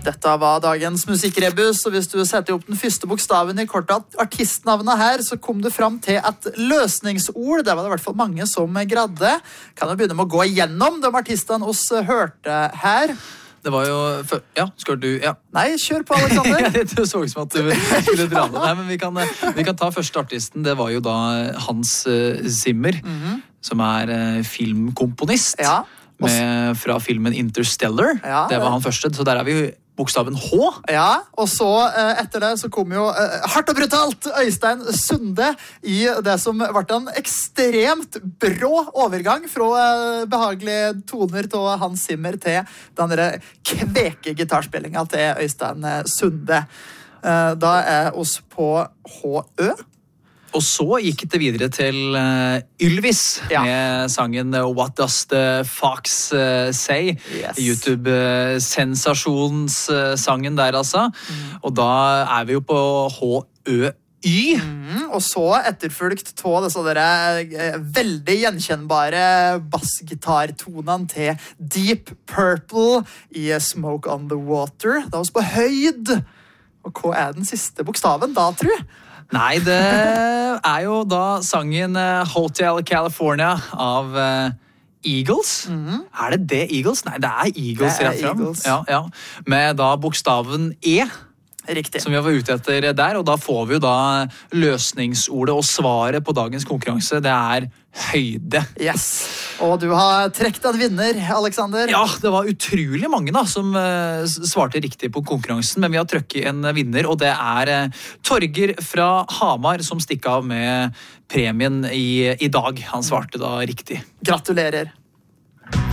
Dette var dagens musikkrebus, og hvis du setter opp den første bokstaven i kortet artistnavnet her, så kom du fram til et løsningsord. Det var det i hvert fall mange som gradde. Kan jo begynne med å gå igjennom de artistene oss hørte her. Det var jo... Ja, skal du... Ja. Nei, kjør på, Alexander. Det så ut som at du skulle dra med. Nei, men vi kan ta første artisten. Det var jo da Hans Zimmer, som filmkomponist. Ja. Fra filmen Interstellar. Ja, det var han første, så der vi bokstaven H. Ja, og så etter det så kom jo hardt og brutalt Øystein Sunde i det som ble en ekstremt brå overgang fra behagelige toner til Hans Zimmer til den der kveke gitarspillinga til Øystein Sunde. Da oss på H-Ø. Og så gikk det videre til Ylvis med sangen What Does the Fox Say? Yes. YouTube-sensasjonssangen der, altså. Og da vi jo på H-Ø-Y. Og så etterfulgt av disse veldig gjenkjennbare bassgitartonene til Deep Purple i Smoke on the Water. Da oss på høyd. Og hva den siste bokstaven da, tror jeg? Nei, det jo da sangen Hotel California av Eagles. Det Eagles? Nei, det Eagles rett frem. Eagles. Ja. Med da bokstaven E. Riktig. Som vi var ute etter der, og da får vi jo da løsningsordet og svaret på dagens konkurranse. Det høyde. Yes. Og du har trekt en vinner, Alexander. Ja, det var utrolig mange da som svarte riktig på konkurransen, men vi har trykket en vinner, og det Torger fra Hamar som stikket av med premien i dag. Han svarte da riktig. Gratulerer.